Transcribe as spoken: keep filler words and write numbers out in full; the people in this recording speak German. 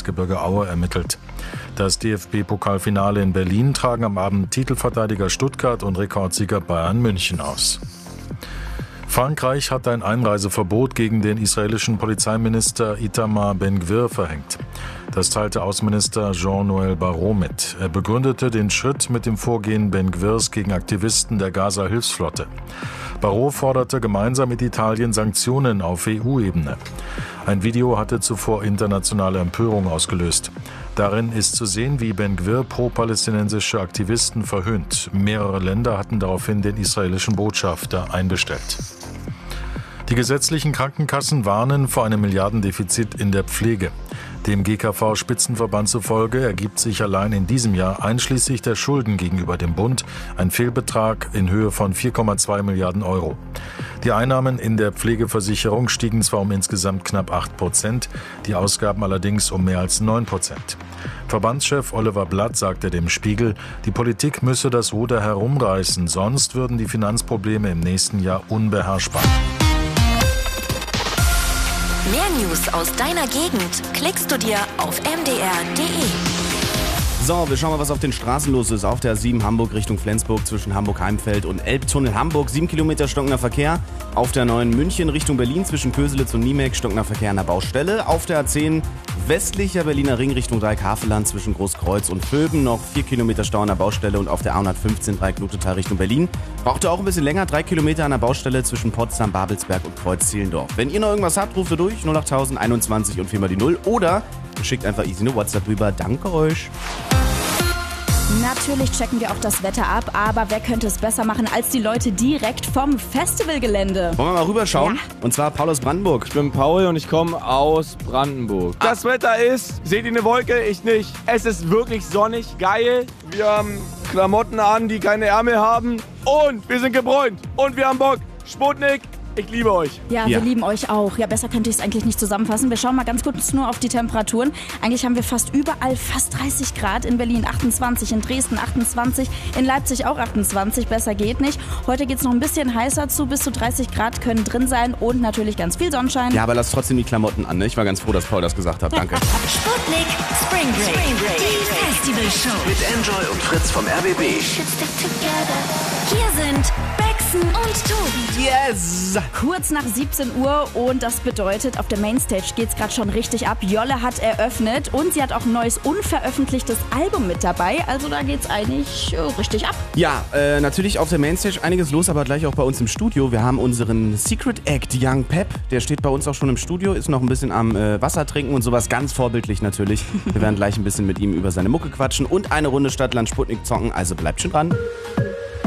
Erzgebirge Aue ermittelt. Das D F B-Pokalfinale in Berlin tragen am Abend Titelverteidiger Stuttgart und Rekordsieger Bayern München aus. Frankreich hat ein Einreiseverbot gegen den israelischen Polizeiminister Itamar Ben-Gvir verhängt. Das teilte Außenminister Jean-Noël Barrot mit. Er begründete den Schritt mit dem Vorgehen Ben-Gvirs gegen Aktivisten der Gaza-Hilfsflotte. Barrot forderte gemeinsam mit Italien Sanktionen auf E U-Ebene. Ein Video hatte zuvor internationale Empörung ausgelöst. Darin ist zu sehen, wie Ben-Gvir pro-palästinensische Aktivisten verhöhnt. Mehrere Länder hatten daraufhin den israelischen Botschafter einbestellt. Die gesetzlichen Krankenkassen warnen vor einem Milliardendefizit in der Pflege. Dem G K V-Spitzenverband zufolge ergibt sich allein in diesem Jahr einschließlich der Schulden gegenüber dem Bund ein Fehlbetrag in Höhe von vier Komma zwei Milliarden Euro. Die Einnahmen in der Pflegeversicherung stiegen zwar um insgesamt knapp acht Prozent, die Ausgaben allerdings um mehr als neun Prozent. Verbandschef Oliver Blatt sagte dem Spiegel, die Politik müsse das Ruder herumreißen, sonst würden die Finanzprobleme im nächsten Jahr unbeherrschbar. Mehr News aus deiner Gegend klickst du dir auf m d r punkt d e. So, wir schauen mal, was auf den Straßen los ist. Auf der sieben Hamburg Richtung Flensburg zwischen Hamburg-Heimfeld und Elbtunnel Hamburg. sieben Kilometer stockender Verkehr. Auf der neun München Richtung Berlin zwischen Köselitz und Niemek stockender Verkehr an der Baustelle. Auf der A zehn westlicher Berliner Ring Richtung Dreieck-Havelland zwischen Großkreuz und Vöben noch vier Kilometer Stau an der Baustelle. Und auf der A hundertfünfzehn Dreieck-Lutetal Richtung Berlin braucht ihr auch ein bisschen länger. drei Kilometer an der Baustelle zwischen Potsdam, Babelsberg und Kreuz-Zehlendorf. Wenn ihr noch irgendwas habt, ruft ihr durch null acht tausend einundzwanzig und vier mal die null oder schickt einfach easy eine WhatsApp rüber. Danke euch. Natürlich checken wir auch das Wetter ab, aber wer könnte es besser machen als die Leute direkt vom Festivalgelände? Wollen wir mal rüberschauen? Ja. Und zwar Paul aus Brandenburg. Ich bin Paul und ich komme aus Brandenburg. Das Wetter ist, seht ihr eine Wolke? Ich nicht. Es ist wirklich sonnig, geil. Wir haben Klamotten an, die keine Ärmel haben. Und wir sind gebräunt. Und wir haben Bock. Sputnik. Ich liebe euch. Ja, Ja. wir lieben euch auch. Ja, besser könnte ich es eigentlich nicht zusammenfassen. Wir schauen mal ganz kurz nur auf die Temperaturen. Eigentlich haben wir fast überall fast dreißig Grad. In Berlin achtundzwanzig, in Dresden achtundzwanzig, in Leipzig auch achtundzwanzig. Besser geht nicht. Heute geht es noch ein bisschen heißer zu. Bis zu dreißig Grad können drin sein und natürlich ganz viel Sonnenschein. Ja, aber lasst trotzdem die Klamotten an, ne? Ich war ganz froh, dass Paul das gesagt hat. Danke. Sputnik Spring Break. Spring Break. Die Festivalshow. Mit Enjoy und Fritz vom R B B. Hier sind Bexen und Tobi. Yes! Kurz nach siebzehn Uhr und das bedeutet, auf der Mainstage geht es gerade schon richtig ab. Jolle hat eröffnet und sie hat auch ein neues unveröffentlichtes Album mit dabei. Also da geht's eigentlich äh, richtig ab. Ja, äh, natürlich auf der Mainstage einiges los, aber gleich auch bei uns im Studio. Wir haben unseren Secret Act Young Pep. Der steht bei uns auch schon im Studio, ist noch ein bisschen am äh, Wasser trinken und sowas. Ganz vorbildlich natürlich. Wir werden gleich ein bisschen mit ihm über seine Mucke quatschen und eine Runde Stadtland Sputnik zocken. Also bleibt schon dran.